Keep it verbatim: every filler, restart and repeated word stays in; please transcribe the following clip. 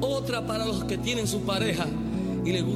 otra para los que tienen su pareja y les gusta